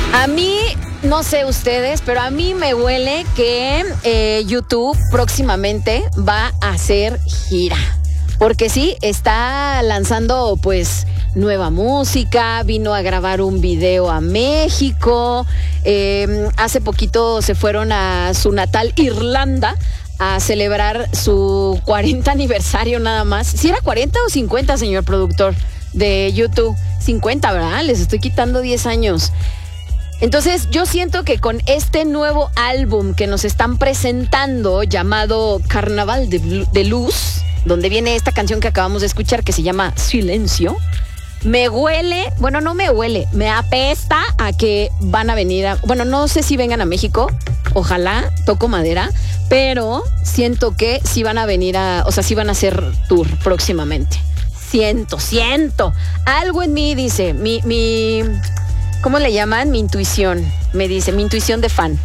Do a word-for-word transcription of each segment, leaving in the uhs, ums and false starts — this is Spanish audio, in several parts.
A mí, no sé ustedes, pero a mí me huele que eh, YouTube próximamente va a hacer gira. Porque sí, está lanzando pues nueva música, vino a grabar un video a México, eh, hace poquito se fueron a su natal Irlanda a celebrar su cuarenta aniversario nada más. ¿Si era cuarenta o cincuenta, señor productor de YouTube? cincuenta, ¿verdad? Les estoy quitando diez años. Entonces yo siento que con este nuevo álbum que nos están presentando llamado Carnaval de, de Luz, donde viene esta canción que acabamos de escuchar que se llama Silencio, me huele, bueno, no me huele, me apesta a que van a venir a, bueno, no sé si vengan a México, ojalá, toco madera, pero siento que sí van a venir a, o sea, sí van a hacer tour próximamente. Siento, siento. Algo en mí dice, mi, mi, ¿cómo le llaman? Mi intuición, me dice, mi intuición de fan.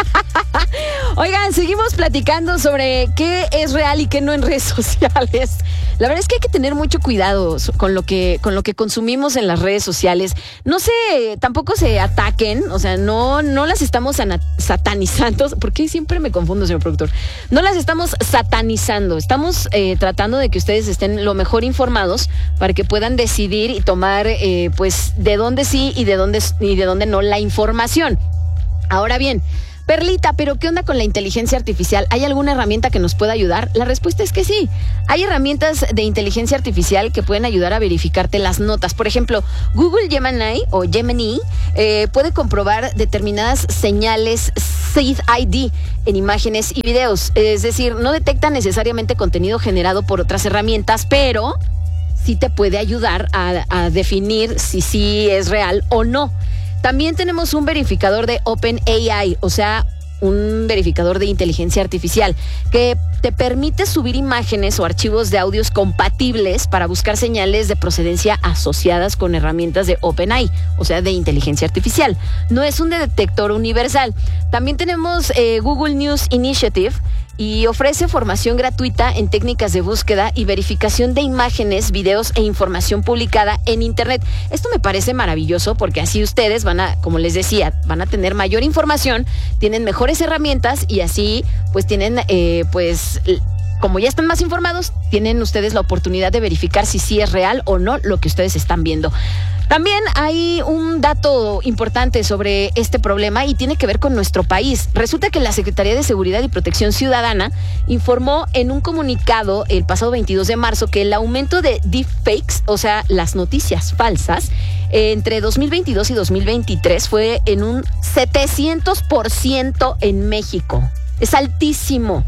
Oigan, seguimos platicando sobre qué es real y qué no en redes sociales. La verdad es que hay que tener mucho cuidado con lo que, con lo que consumimos en las redes sociales. No se, tampoco se ataquen, o sea, no, no las estamos satanizando. ¿Por qué siempre me confundo, señor productor? No las estamos satanizando. Estamos eh, tratando de que ustedes estén lo mejor informados para que puedan decidir y tomar, eh, pues, de dónde sí y de dónde, y de dónde no la información. Ahora bien, Perlita, ¿pero qué onda con la inteligencia artificial? ¿Hay alguna herramienta que nos pueda ayudar? La respuesta es que sí. Hay herramientas de inteligencia artificial que pueden ayudar a verificarte las notas. Por ejemplo, Google Gemini o Gemini eh, puede comprobar determinadas señales Seed I D en imágenes y videos. Es decir, no detecta necesariamente contenido generado por otras herramientas, pero sí te puede ayudar a, a definir si sí es real o no. También tenemos un verificador de OpenAI, o sea, un verificador de inteligencia artificial, que te permite subir imágenes o archivos de audios compatibles para buscar señales de procedencia asociadas con herramientas de OpenAI, o sea, de inteligencia artificial. No es un detector universal. También tenemos eh, Google News Initiative, y ofrece formación gratuita en técnicas de búsqueda y verificación de imágenes, videos e información publicada en Internet. Esto me parece maravilloso porque así ustedes van a, como les decía, van a tener mayor información, tienen mejores herramientas y así pues tienen, eh, pues... como ya están más informados, tienen ustedes la oportunidad de verificar si sí es real o no lo que ustedes están viendo. También hay un dato importante sobre este problema y tiene que ver con nuestro país. Resulta que la Secretaría de Seguridad y Protección Ciudadana informó en un comunicado el pasado veintidós de marzo que el aumento de deepfakes, o sea, las noticias falsas, entre dos mil veintidós y dos mil veintitrés fue en un setecientos por ciento en México. Es altísimo.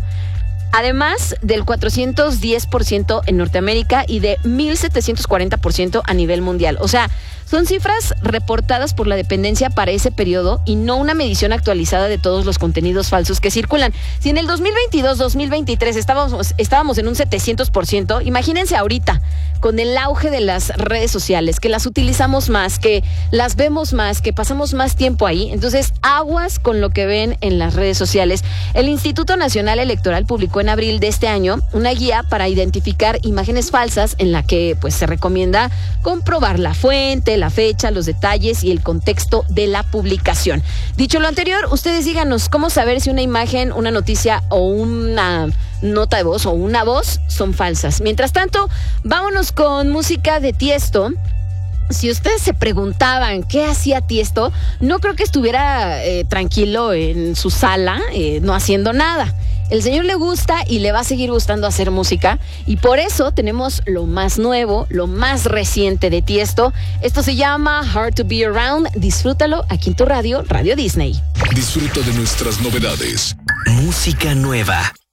Además del cuatrocientos diez por ciento en Norteamérica y de mil setecientos cuarenta por ciento a nivel mundial. O sea, son cifras reportadas por la dependencia para ese periodo y no una medición actualizada de todos los contenidos falsos que circulan. Si en el dos mil veintidós dos mil veintitrés estábamos, estábamos en un setecientos por ciento, imagínense ahorita, con el auge de las redes sociales, que las utilizamos más, que las vemos más, que pasamos más tiempo ahí. Entonces, aguas con lo que ven en las redes sociales. El Instituto Nacional Electoral publicó en abril de este año una guía para identificar imágenes falsas en la que pues se recomienda comprobar la fuente, la fecha, los detalles y el contexto de la publicación. Dicho lo anterior, ustedes díganos cómo saber si una imagen, una noticia o una nota de voz o una voz son falsas. Mientras tanto, vámonos con música de Tiesto. Si ustedes se preguntaban qué hacía Tiesto, no creo que estuviera eh, tranquilo en su sala, eh, no haciendo nada. El señor le gusta y le va a seguir gustando hacer música y por eso tenemos lo más nuevo, lo más reciente de Tiesto. Esto se llama Hard to Be Around. Disfrútalo aquí en tu radio, Radio Disney. Disfruta de nuestras novedades. Música nueva.